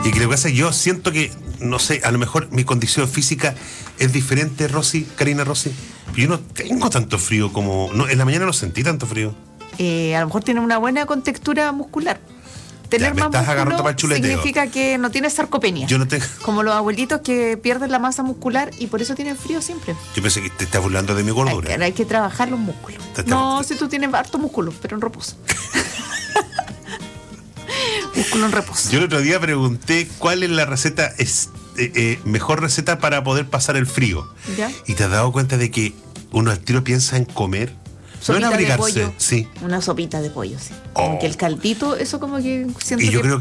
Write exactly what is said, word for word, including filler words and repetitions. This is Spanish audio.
Y que lo que pasa es que yo siento que, no sé, a lo mejor mi condición física es diferente, Rosy, Karina Rosy. Yo no tengo tanto frío como... No, en la mañana no sentí tanto frío. Eh, a lo mejor tiene una buena contextura muscular. Tener Ya, me más estás agarrando para músculo el chuleteo. significa que no tienes sarcopenia. Yo no tengo... Como los abuelitos que pierden la masa muscular y por eso tienen frío siempre. Yo pensé que te estás burlando de mi Hay, gordura. que- hay que trabajar los músculos. Te- te- No, te- si tú tienes harto músculo, pero en reposo. Músculo en reposo. Yo el otro día pregunté cuál es la receta, es, eh, eh, mejor receta para poder pasar el frío. ¿Ya? Y te has dado cuenta de que uno al tiro piensa en comer, no en Sopita de abrigarse. pollo. Sí. Una sopita de pollo, sí. Oh. Como que el caldito, eso como que siento Y yo que creo